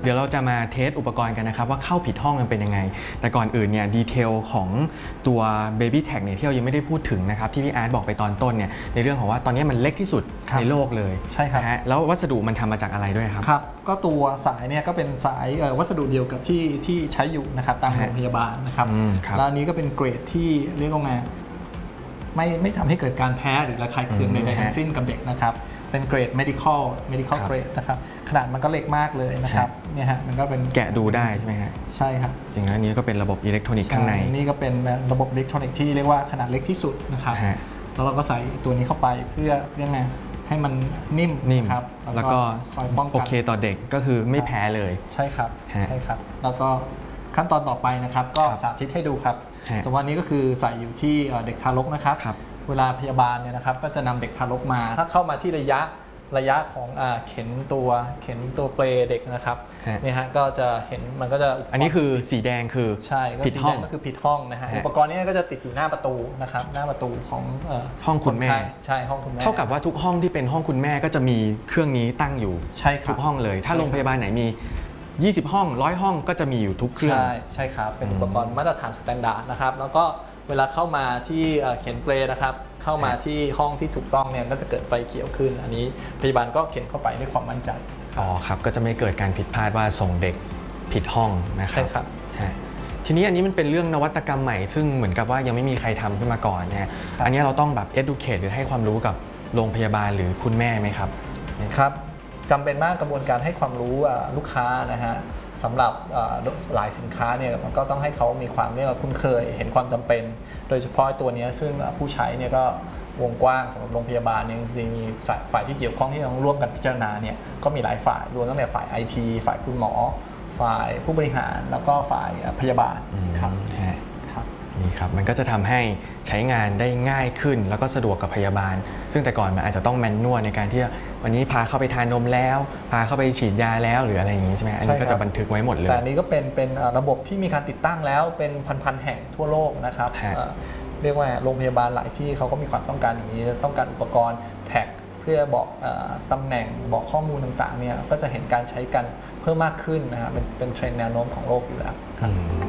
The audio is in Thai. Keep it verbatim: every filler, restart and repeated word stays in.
เดี๋ยวเราจะมาเทสอุปกรณ์กันนะครับว่าเข้าผิดห้องมันเป็นยังไงแต่ก่อนอื่นเนี่ยดีเทลของตัว Baby Tag เนี่ยที่เรายังไม่ได้พูดถึงนะครับที่พี่อาร์ตบอกไปตอนต้นเนี่ยในเรื่องของว่าตอนนี้มันเล็กที่สุดในโลกเลยใช่ครับนะฮะแล้ววัสดุมันทำมาจากอะไรด้วยครับครับก็ตัวสายเนี่ยก็เป็นสายวัสดุเดียวกับที่ที่ใช้อยู่นะครับตามโรงพยาบาลนะครับแล้วอันนี้ก็เป็นเกรดที่เรียกว่าไงไม่ไม่ทำให้เกิดการแพ้หรือระคายเคืองใดๆทั้งสิ้นกับเด็กนะครับเป็นเกรด medical medical grade นะครับขนาดมันก็เล็กมากเลยนะครับเนี่ยฮะมันก็เป็นแกะดูได้ใช่ไหมฮะใช่ครับจริงๆอันนี้ก็เป็นระบบอิเล็กทรอนิกส์ข้างในนี่ก็เป็นระบบอิเล็กทรอนิกส์ที่เรียกว่าขนาดเล็กที่สุดนะครับแล้วเราก็ใส่ตัวนี้เข้าไปเพื่อเรียกไงให้มันนิ่มครับแล้วก็คอยป้องกันโอเคต่อเด็กก็คือไม่แพ้เลยใช่ครับใช่ครับแล้วก็ขั้นตอนต่อไปนะครับก็สาธิตให้ดูครับสมมตินี้ก็คือใส่อยู่ที่เด็กทารกนะครับเวลาพยาบาลเนี่ยนะครับก็จะนำเด็กทารกมาถ้าเข้ามาที่ระยะระยะของเข็นตัวเข็นตัวเปลเด็กนะครับนี่ฮะก็จะเห็นมันก็จะอันนี้คือสีแดงคือใช่ผิดห้องก็คือผิดห้องนะฮะอุปกรณ์นี้ก็จะติดอยู่หน้าประตูนะครับหน้าประตูของห้องคุณแม่ใช่ห้องคุณแม่เท่ากับว่าทุกห้องที่เป็นห้องคุณแม่ก็จะมีเครื่องนี้ตั้งอยู่ใช่ครับทุกห้องเลยถ้าโรงพยาบาลไหนมียี่สิบห้องร้อยห้องก็จะมีอยู่ทุกเครื่องใช่ใช่ครับเป็นอุปกรณ์มาตรฐานสแตนดาร์ดนะครับแล้วก็เวลาเข้ามาที่เข็นเปลนะครับเข้ามาที่ห้องที่ถูกต้องเนี่ยก็จะเกิดไฟเขียวขึ้นอันนี้พยาบาลก็เข็นเข้าไปด้วยความมั่นใจอ๋อครับก็จะไม่เกิดการผิดพลาดว่าส่งเด็กผิดห้องนะครับใช่ครับทีนี้อันนี้มันเป็นเรื่องนวัตกรรมใหม่ซึ่งเหมือนกับว่ายังไม่มีใครทำขึ้นมาก่อนเนี่ยอันนี้เราต้องแบบ educate หรือให้ความรู้กับโรงพยาบาลหรือคุณแม่ไหมครับครับจำเป็นมากกระบวนการให้ความรู้ลูกค้านะฮะสำหรับหลายสินค้าเนี่ยมันก็ต้องให้เขามีความเรียกว่าคุ้นเคยเห็นความจำเป็นโดยเฉพาะตัวนี้ซึ่งผู้ใช้เนี่ยก็วงกว้างสำหรับโรงพยาบาลเนี่ยจริงๆมีฝ่ายที่เกี่ยวข้องที่ต้องร่วมกันพิจารณาเนี่ยก็มีหลายฝ่ายรวมตั้งแต่ฝ่าย ไอ ที ฝ่ายคุณหมอฝ่ายผู้บริหารแล้วก็ฝ่ายพยาบาลครับนี่ครับมันก็จะทำให้ใช้งานได้ง่ายขึ้นแล้วก็สะดวกกับพยาบาลซึ่งแต่ก่อนมันอาจจะต้องแมนนวลในการที่วันนี้พาเข้าไปทานนมแล้วพาเข้าไปฉีดยาแล้วหรืออะไรอย่างนี้ใช่ไหมอันนี้ก็จะบันทึกไว้หมดเลยแต่อันนี้ก็เป็นเป็นระบบที่มีการติดตั้งแล้วเป็นพันๆแห่งทั่วโลกนะครับเรียกว่าโรงพยาบาลหลายที่เขาก็มีความต้องการอย่างนี้ต้องการอุปกรณ์แท็กเพื่อบอกตำแหน่งบอกข้อมูลต่างๆเนี่ยก็จะเห็นการใช้กันเพิ่มมากขึ้นนะครับเป็นเป็นเทรนด์แนวโน้มของโลกอยู่แล้วครับ